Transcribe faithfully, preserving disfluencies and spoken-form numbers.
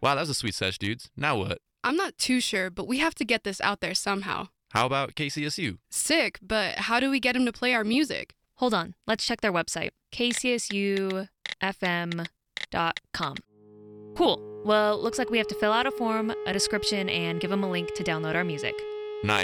Wow, that was a sweet sesh, dudes. Now what? I'm not too sure, but we have to get this out there somehow. How about K C S U? Sick, but how do we get him to play our music? Hold on, let's check their website, k c s u f m dot com. Cool. Well, looks like we have to fill out a form, a description, and give them a link to download our music. Nice.